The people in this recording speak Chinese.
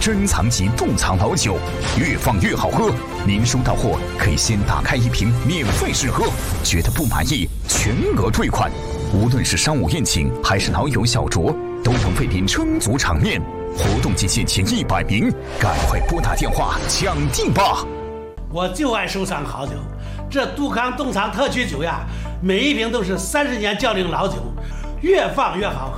珍藏级冻藏老酒，越放越好喝。您收到货可以先打开一瓶免费试喝，觉得不满意全额退款。无论是商务宴请还是老友小酌，都能为您撑足场面。活动期限前100名，赶快拨打电话抢订吧！ 我就爱收藏好酒，这杜康冻藏特曲酒呀，每一瓶都是30年窖龄老酒，越放越好喝。